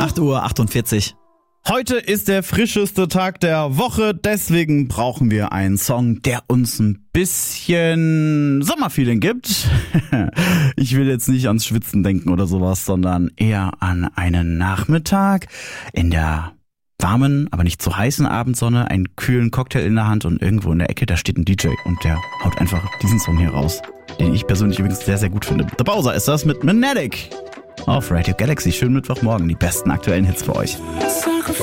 8:48 Uhr. Heute ist der frischeste Tag der Woche, deswegen brauchen wir einen Song, der uns ein bisschen Sommerfeeling gibt. Ich will jetzt nicht ans Schwitzen denken oder sowas, sondern eher an einen Nachmittag in der warmen, aber nicht zu heißen Abendsonne, einen kühlen Cocktail in der Hand und irgendwo in der Ecke, da steht ein DJ und der haut einfach diesen Song hier raus, den ich persönlich übrigens sehr, sehr gut finde. The Bowser ist das mit Magnetic auf Radio Galaxy. Schönen Mittwochmorgen, die besten aktuellen Hits für euch.